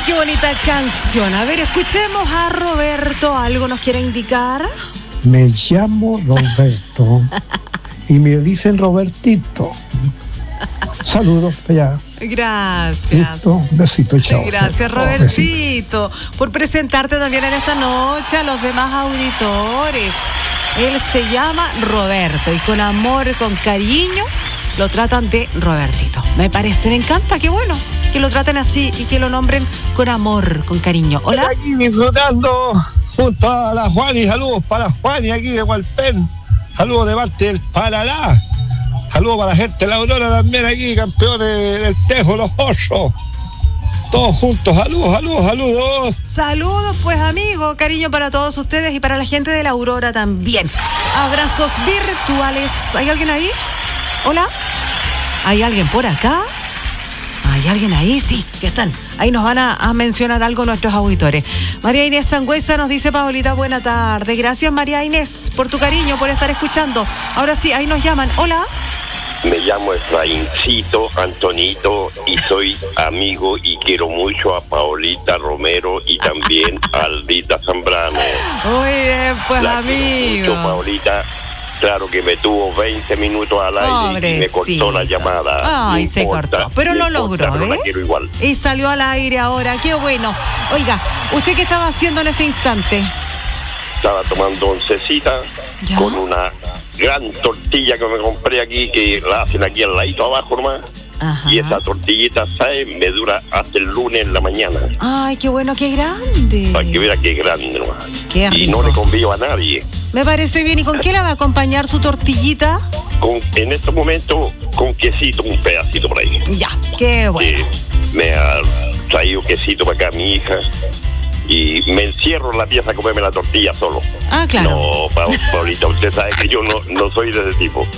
qué bonita canción. A ver, escuchemos a Roberto. ¿Algo nos quiere indicar? Me llamo Roberto y me dicen Robertito. Saludos allá. Gracias. Listo, besito, chao. Gracias, Robertito, por presentarte también en esta noche a los demás auditores. Él se llama Roberto y con amor, con cariño, lo tratan de Robertito. Me parece, me encanta, qué bueno que lo traten así y que lo nombren con amor, con cariño. Hola. Estoy aquí disfrutando junto a la Juani. Saludos para Juani aquí de Hualpén. Saludos de parte del Paralá. Saludos para la gente de la Aurora también aquí, campeones del Tejo, los Osos. Todos juntos, saludos. Saludos, pues, amigo, cariño para todos ustedes y para la gente de la Aurora también. Abrazos virtuales. ¿Hay alguien ahí? ¿Hola? ¿Hay alguien por acá? ¿Hay alguien ahí? Sí están. Ahí nos van a mencionar algo nuestros auditores. María Inés Sangüesa nos dice: Paolita, buena tarde. Gracias, María Inés, por tu cariño, por estar escuchando. Ahora sí, ahí nos llaman. Hola. Me llamo Efraincito Antonito y soy amigo y quiero mucho a Paolita Romero y también a Aldita Zambrano. Muy bien, pues, la amigo. Mucho, Paolita. Claro que me tuvo 20 minutos al aire. Pobrecito. Y me cortó la llamada. Ay, no se importa, cortó. Pero lo logró, pero la quiero igual. Y salió al aire ahora. Qué bueno. Oiga, ¿usted qué estaba haciendo en este instante? Estaba tomando oncecita ¿Ya? con una gran tortilla que me compré aquí, que la hacen aquí al ladito abajo nomás. Ajá. Y esa tortillita, ¿sabes? Me dura hasta el lunes en la mañana. Ay, qué bueno, qué grande. Para que vea qué grande nomás. Qué rico. Y no le convido a nadie. Me parece bien. ¿Y con qué la va a acompañar su tortillita? En estos momentos, con quesito, un pedacito por ahí. Ya, qué bueno. Me ha traído quesito para acá mi hija. Y me encierro en la pieza a comerme la tortilla solo. Ah, claro. No, Paulita, usted sabe que yo no soy de ese tipo.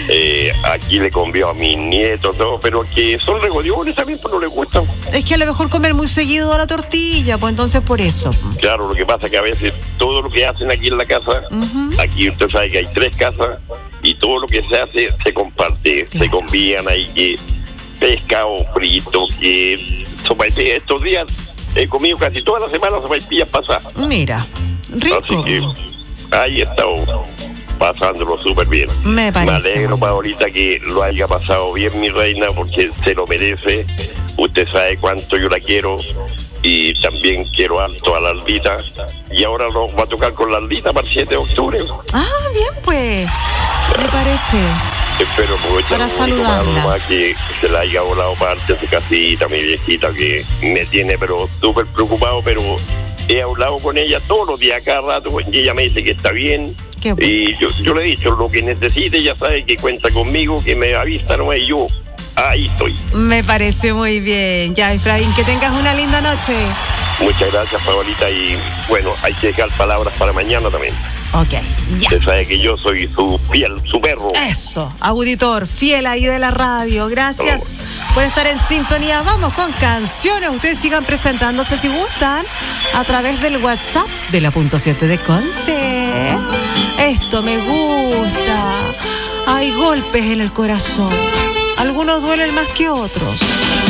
Aquí le convío a mis nietos, todo, pero que son regodiones también, pues no les gustan. Es que a lo mejor comer muy seguido la tortilla, pues entonces por eso. Claro, lo que pasa es que a veces todo lo que hacen aquí en la casa, aquí usted sabe que hay 3 casas, y todo lo que se hace se comparte. Claro. Se convían ahí que pescado frito, que sopaipillas. Estos días he comido casi toda la semana sopaipillas pasadas. Mira, rico. Así que ahí he estado pasándolo súper bien. Me parece. Me alegro, Paolita, que lo haya pasado bien, mi reina, porque se lo merece. Usted sabe cuánto yo la quiero y también quiero harto a la Aldita. Y ahora nos va a tocar con la Aldita para el 7 de octubre. Ah, bien, pues. Me parece. Espero aprovechar para saludarla. Que se la haya volado parte de su casita, mi viejita, que me tiene pero súper preocupado, pero he hablado con ella todos los días, cada rato, y ella me dice que está bien. Y yo le he dicho, lo que necesite, ella sabe que cuenta conmigo, que me avisa, no y yo ahí estoy. Me parece muy bien. Ya, Efraín, que tengas una linda noche. Muchas gracias, Paolita, y bueno, hay que dejar palabras para mañana también. Ok, ya. Usted sabe que yo soy su fiel, su perro. Eso, auditor, fiel ahí de la radio. Gracias por estar en sintonía. Vamos con canciones. Ustedes sigan presentándose si gustan a través del WhatsApp de la .7 de Conce. Esto me gusta. Hay golpes en el corazón. Algunos duelen más que otros.